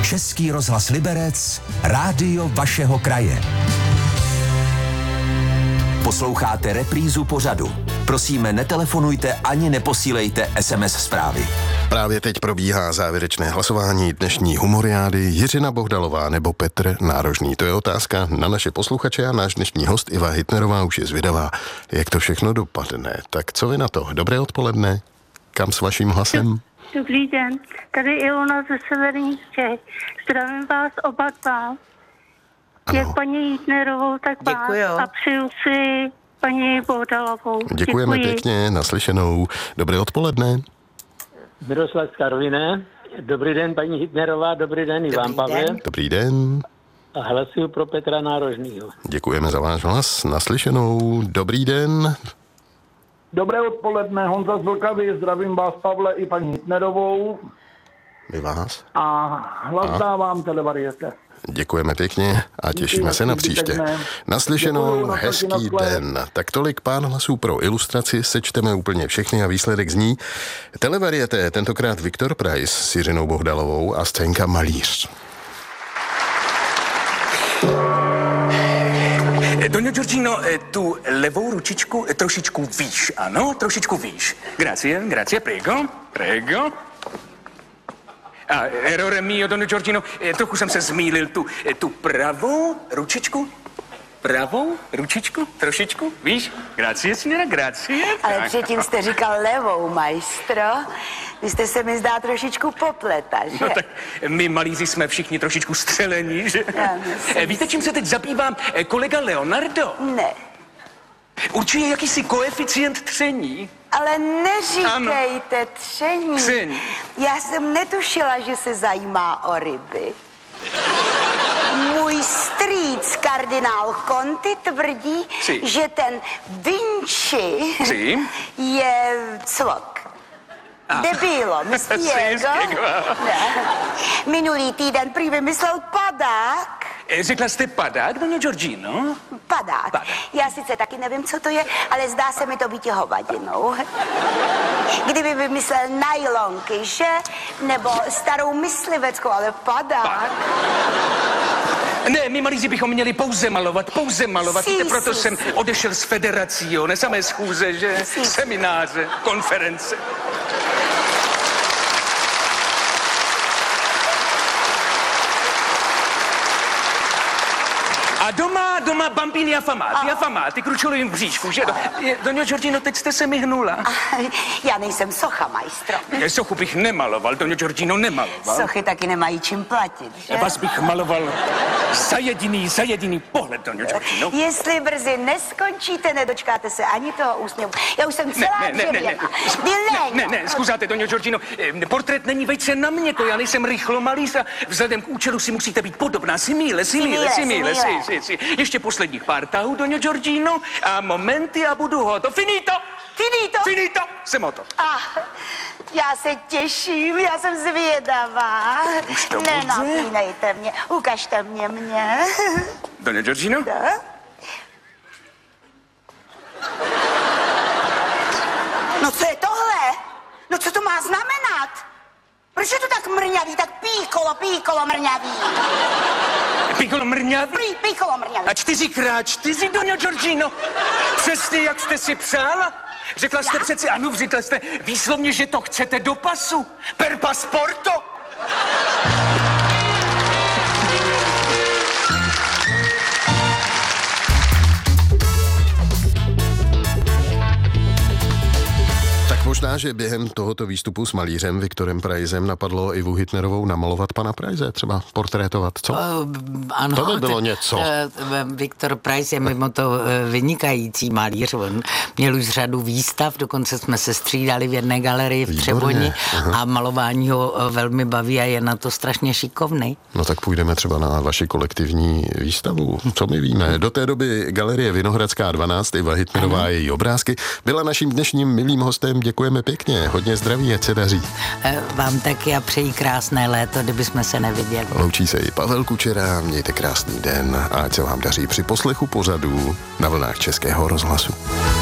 Český rozhlas Liberec, rádio vašeho kraje. Posloucháte reprízu pořadu. Prosíme, netelefonujte ani neposílejte SMS zprávy. Právě teď probíhá závěrečné hlasování dnešní humoriády. Jiřina Bohdalová nebo Petr Nárožný. To je otázka na naše posluchače a náš dnešní host Iva Hitnerová už je zvědavá, jak to všechno dopadne. Tak co vy na to? Dobré odpoledne. Kam s vaším hlasem? Dobrý den, tady Ilona ze Severních Čech. Zdravím vás oba dva. Jak paní Hitnerovou, tak vás. Děkuju. A přeju si paní Bohdalovou. Děkujeme pěkně, naslyšenou. Dobré odpoledne. Miroslav z Karviné. Dobrý den, paní Hitnerová, dobrý den i vám, Pavle. Dobrý den. A hlasuju pro Petra Nárožnýho. Děkujeme za váš hlas, naslyšenou. Dobrý den. Dobré odpoledne, Honza z Vltavy, zdravím vás, Pavle, i paní Hitnerovou. My vás. A hlas dávám Televariete. Děkujeme pěkně a těšíme se na příště. Naslyšenou, hezký den. Tak tolik pár hlasů pro ilustraci, sečteme úplně všechny a výsledek zní Televariete, tentokrát Viktor Preiss s Jiřinou Bohdalovou a scénka Malíř. Doňo Giorgino, tu levou ručičku trošičku výš, ano, trošičku výš. Grazie, prego. A errore mio, Doňo Giorgino, trochu jsem se zmýlil, tu pravou ručičku, trošičku, víš? Grazie, signora, grazie. Ale předtím jste říkal levou, majstro. Vy jste se mi zdá trošičku popleta, že? No tak my malíři jsme všichni trošičku střelení, že? Víte, čím se teď zabývám kolega Leonardo? Ne. Určuje jakýsi koeficient tření. Ale neříkejte tření. Já jsem netušila, že se zajímá o ryby. Můj strýc, kardinál Conti, tvrdí, že ten Vinci je cvok. Debilo, mi spiego? Minulý týden prý vymyslel padák. Řekla jste padák, Doňo Giorgino? Padák. Já sice taky nevím, co to je, ale zdá se mi to být hovadinou. Kdyby vymyslel nylonky, že? Nebo starou mysliveckou, ale padák. Ne, my malíři bychom měli pouze malovat. Víte, proto jsem odešel z federací, ne samé schůze, že? Semináře, konference. A doma bambini affamati, kručolují v bříšku, že? Doňo Giorgino, teď jste se mi hnula. Já nejsem socha, majstro. Sochu bych nemaloval, Doňo Giorgino, nemaloval. Sochy taky nemají čím platit, že? Vás bych maloval za jediný pohled, Doňo Giorgino. Jestli brzy neskončíte, nedočkáte se ani toho úsměvu. Já už jsem celá dřevěná. Ne, zkusáte, Doňo Giorgino, portrét není vejce na mě, já nejsem rychlomalíř a vzhledem k účelu si musíte být podobná, si míle. Ještě posledních pár tahů, Doňo Giorgino, a momenty a budu hotov. Finito, jsem hotov. Já se těším, já jsem zvědavá. Už to bude? Nenapínejte mě, ukažte mě. Doňo Giorgino? Da? No co je tohle? No co to má znamenat? Proč je to tak mrňavý, tak píkolo mrňavý? Píkolo mrňavý? Píkolo mrňavý. A 4x4, Doňo Giorgino? Přesně, jak jste si přála? Řekla jste přeci, ano, řekla jste výslovně, že to chcete do pasu. Per pasporto. Možná, že během tohoto výstupu s malířem Viktorem Preissem napadlo Ivu Hitnerovou namalovat pana Preisse, třeba portrétovat, co? Ano. To by bylo něco. Viktor Preiss je mimo to vynikající malíř. On měl už řadu výstav, dokonce jsme se střídali v jedné galerii v Třeboni a malování ho velmi baví a je na to strašně šikovný. No tak půjdeme třeba na vaši kolektivní výstavu. Co my víme? Do té doby galerie Vinohradská 12, Iva Hitnerová, její obrázky, byla naším dnešním milým hostem. Děkujeme pěkně, hodně zdraví, ať se daří. Vám taky a přeji krásné léto, kdybychom se neviděli. Loučí se i Pavel Kučera, mějte krásný den a ať se vám daří při poslechu pořadů na vlnách Českého rozhlasu.